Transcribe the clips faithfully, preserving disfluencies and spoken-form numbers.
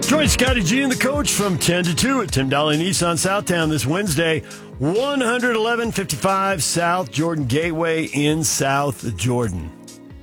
Join Scotty G and the coach from ten to two at Tim Dolly Nissan Southtown this Wednesday, one eleven fifty-five South Jordan Gateway in South Jordan.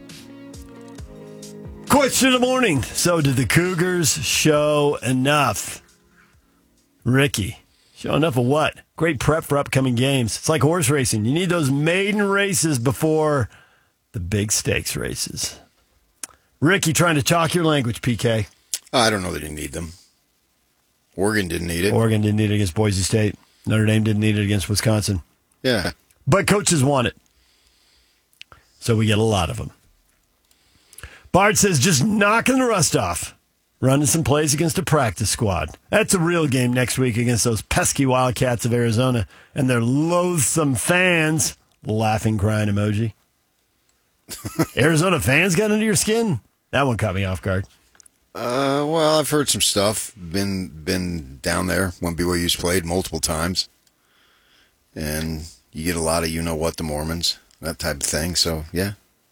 Question of the morning. So did the Cougars show enough? Ricky, show enough of what? Great prep for upcoming games. It's like horse racing. You need those maiden races before the big stakes races. Ricky trying to talk your language, P K. I don't know that you need them. Oregon didn't need it. Oregon didn't need it against Boise State. Notre Dame didn't need it against Wisconsin. Yeah. But coaches want it. So we get a lot of them. Bart says, just knocking the rust off. Running some plays against a practice squad. That's a real game next week against those pesky Wildcats of Arizona and their loathsome fans. Laughing, crying emoji. Arizona fans got under your skin? That one caught me off guard. Uh, well, I've heard some stuff. Been been down there when B Y U's played multiple times. And you get a lot of you-know-what, the Mormons, that type of thing. So, yeah.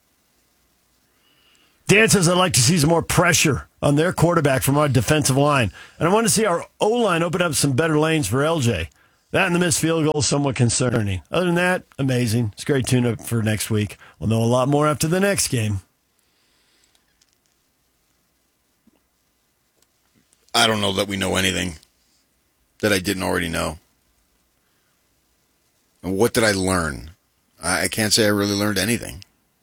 Dan says, I'd like to see some more pressure on their quarterback from our defensive line. And I want to see our O-line open up some better lanes for L J. That and the missed field goal is somewhat concerning. Other than that, amazing. It's a great tune-up for next week. We'll know a lot more after the next game. I don't know that we know anything that I didn't already know. And what did I learn? I can't say I really learned anything.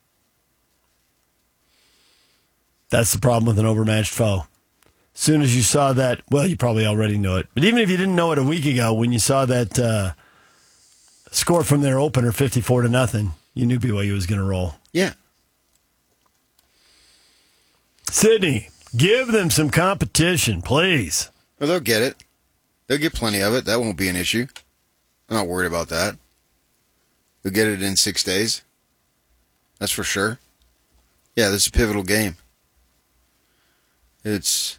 That's the problem with an overmatched foe. As soon as you saw that, well, you probably already know it. But even if you didn't know it a week ago, when you saw that uh, score from their opener, fifty-four to nothing, you knew B Y U was going to roll. Yeah. Sydney, give them some competition, please. Well, they'll get it. They'll get plenty of it. That won't be an issue. I'm not worried about that. They'll get it in six days. That's for sure. Yeah, this is a pivotal game. It's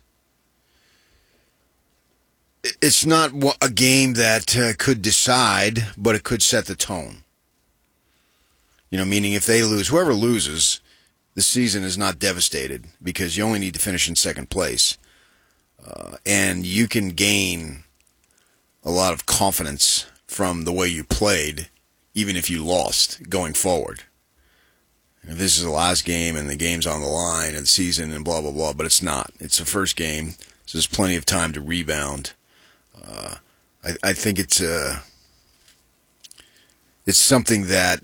it's not a game that uh, could decide, but it could set the tone. You know, meaning if they lose, whoever loses, the season is not devastated because you only need to finish in second place. Uh, and you can gain a lot of confidence from the way you played, even if you lost going forward. If this is the last game and the game's on the line and the season and blah, blah, blah, but it's not. It's the first game, so there's plenty of time to rebound. Uh, I, I think it's uh, it's something that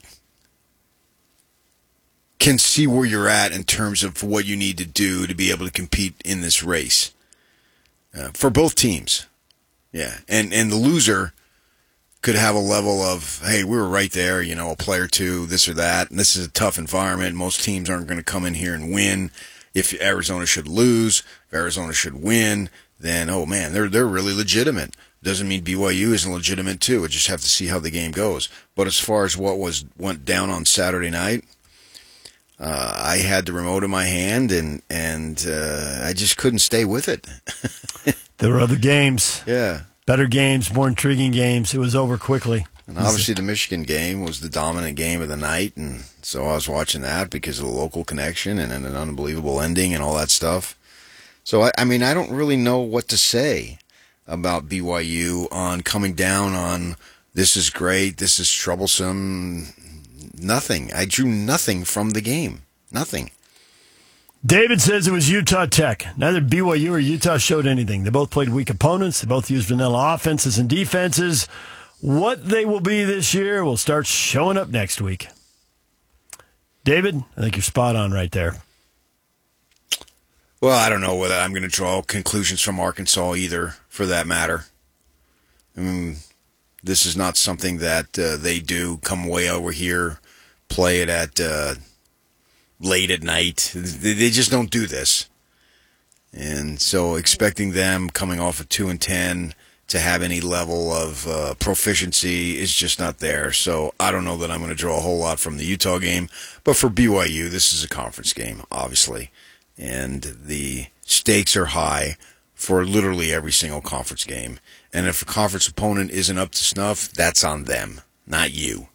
can see where you're at in terms of what you need to do to be able to compete in this race uh, for both teams. Yeah, and, and the loser could have a level of, hey, we were right there, you know, a play or two, this or that, and this is a tough environment. Most teams aren't going to come in here and win. If Arizona should lose, if Arizona should win, then, oh, man, they're they're really legitimate. Doesn't mean B Y U isn't legitimate, too. We just have to see how the game goes. But as far as what was went down on Saturday night, uh, I had the remote in my hand, and, and uh, I just couldn't stay with it. There were other games. Yeah. Better games, more intriguing games. It was over quickly. And obviously the Michigan game was the dominant game of the night, and so I was watching that because of the local connection and an unbelievable ending and all that stuff. So, I, I mean, I don't really know what to say about B Y U on coming down on this is great, this is troublesome. Nothing. I drew nothing from the game. Nothing. David says it was Utah Tech. Neither B Y U or Utah showed anything. They both played weak opponents. They both used vanilla offenses and defenses. What they will be this year will start showing up next week. David, I think you're spot on right there. Well, I don't know whether I'm going to draw conclusions from Arkansas either, for that matter. I mean, this is not something that uh, they do. Come way over here, play it at uh, late at night. They, they just don't do this. And so expecting them coming off of two and ten to have any level of uh, proficiency is just not there. So I don't know that I'm going to draw a whole lot from the Utah game. But for B Y U, this is a conference game, obviously. And the stakes are high for literally every single conference game. And if a conference opponent isn't up to snuff, that's on them, not you.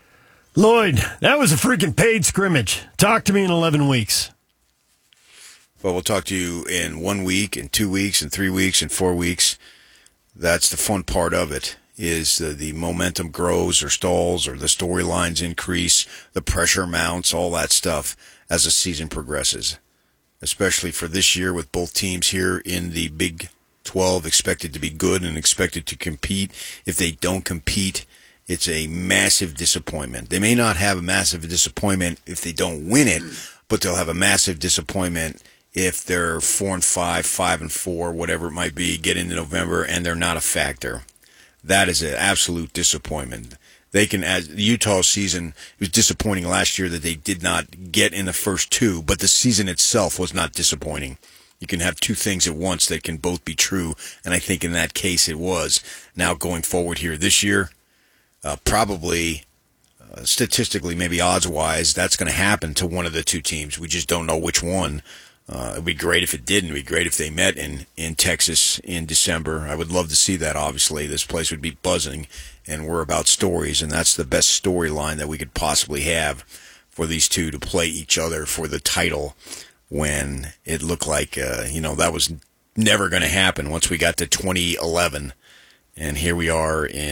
Lloyd, that was a freaking paid scrimmage. Talk to me in eleven weeks. But we'll talk to you in one week, in two weeks, in three weeks, in four weeks. That's the fun part of it, is uh, the momentum grows or stalls or the storylines increase, the pressure mounts, all that stuff as the season progresses. Especially for this year with both teams here in the Big twelve expected to be good and expected to compete. If they don't compete, it's a massive disappointment. They may not have a massive disappointment if they don't win it, but they'll have a massive disappointment if they're four and five, five and four, whatever it might be, get into November and they're not a factor. That is an absolute disappointment. They can, as the Utah season, it was disappointing last year that they did not get in the first two, but the season itself was not disappointing. You can have two things at once that can both be true, and I think in that case it was. Now going forward here this year, uh, probably uh, statistically, maybe odds-wise, that's going to happen to one of the two teams. We just don't know which one. Uh, it'd be great if it didn't. It'd be great if they met in, in Texas in December. I would love to see that, obviously. This place would be buzzing, and we're about stories, and that's the best storyline that we could possibly have for these two to play each other for the title when it looked like, uh, you know, that was never going to happen once we got to twenty eleven. And here we are in